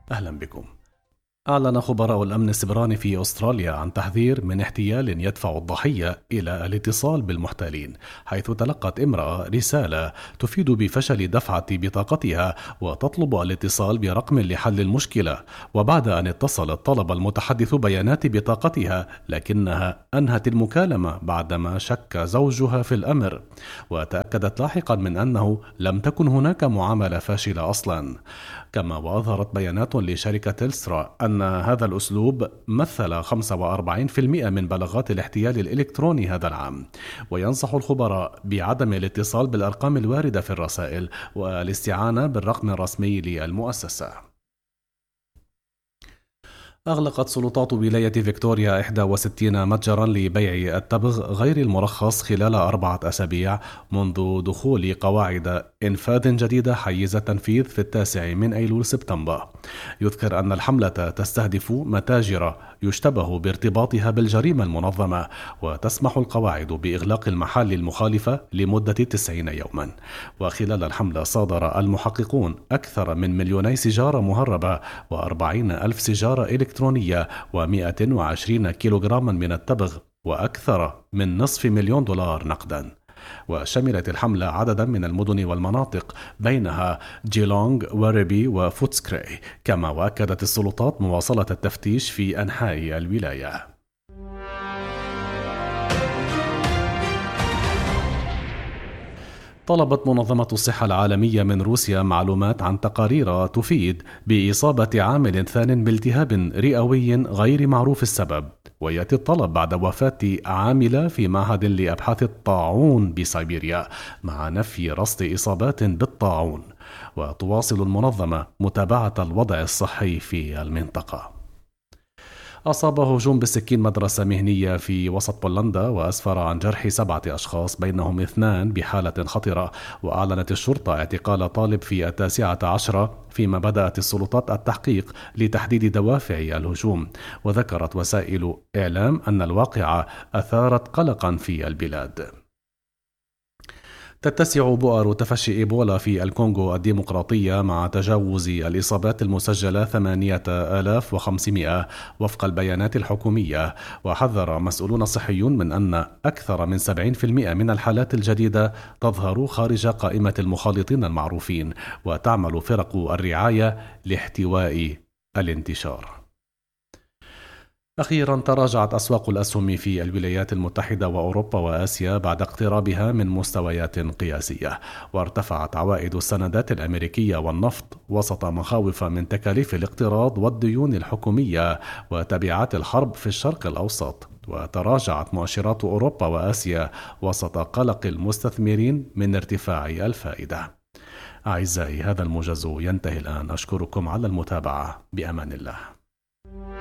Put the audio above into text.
أهلا بكم. أعلن خبراء الأمن السبراني في أستراليا عن تحذير من احتيال يدفع الضحية إلى الاتصال بالمحتالين، حيث تلقت امرأة رسالة تفيد بفشل دفعة بطاقتها وتطلب الاتصال برقم لحل المشكلة. وبعد أن اتصلت طلب المتحدث بيانات بطاقتها، لكنها أنهت المكالمة بعدما شك زوجها في الأمر، وتأكدت لاحقا من أنه لم تكن هناك معاملة فاشلة أصلا. كما وأظهرت بيانات لشركة تيلسترا أن هذا الأسلوب مثل 45% من بلاغات الاحتيال الإلكتروني هذا العام. وينصح الخبراء بعدم الاتصال بالأرقام الواردة في الرسائل والاستعانة بالرقم الرسمي للمؤسسة. أغلقت سلطات ولاية فيكتوريا 61 متجرا لبيع التبغ غير المرخص خلال 4 أسابيع منذ دخول قواعد إنفاذ جديدة حيز التنفيذ في 9 من أيلول سبتمبر. يذكر أن الحملة تستهدف متاجر يشتبه بارتباطها بالجريمة المنظمة، وتسمح القواعد بإغلاق المحال المخالفة لمدة 90 يوما. وخلال الحملة صادر المحققون أكثر من 2,000,000 سيجارة مهربة و40,000 سيجارة إلكترونية و120 كيلوغراما من التبغ وأكثر من $500,000 نقدا. وشملت الحملة عددا من المدن والمناطق بينها جيلونغ وريبي وفوتسكري. كما وأكدت السلطات مواصلة التفتيش في أنحاء الولاية. طلبت منظمة الصحة العالمية من روسيا معلومات عن تقارير تفيد بإصابة عامل ثان بالتهاب رئوي غير معروف السبب، ويأتي الطلب بعد وفاة عاملة في معهد لأبحاث الطاعون بسيبيريا، مع نفي رصد إصابات بالطاعون. وتواصل المنظمة متابعة الوضع الصحي في المنطقة. أصاب هجوم بالسكين مدرسة مهنية في وسط بولندا، وأسفر عن جرح 7 أشخاص بينهم 2 بحالة خطرة. وأعلنت الشرطة اعتقال طالب في 19 فيما بدأت السلطات التحقيق لتحديد دوافع الهجوم. وذكرت وسائل إعلام أن الواقعة أثارت قلقا في البلاد. تتسع بؤر تفشي إيبولا في الكونغو الديمقراطية مع تجاوز الإصابات المسجلة 8,500 وفق البيانات الحكومية. وحذر مسؤولون صحيون من أن أكثر من 70% من الحالات الجديدة تظهر خارج قائمة المخالطين المعروفين، وتعمل فرق الرعاية لاحتواء الانتشار. أخيرا تراجعت أسواق الأسهم في الولايات المتحدة وأوروبا وآسيا بعد اقترابها من مستويات قياسية. وارتفعت عوائد السندات الأمريكية والنفط وسط مخاوف من تكاليف الاقتراض والديون الحكومية وتبعات الحرب في الشرق الأوسط. وتراجعت مؤشرات أوروبا وآسيا وسط قلق المستثمرين من ارتفاع الفائدة. أعزائي، هذا الموجز ينتهي الآن. أشكركم على المتابعة. بأمان الله.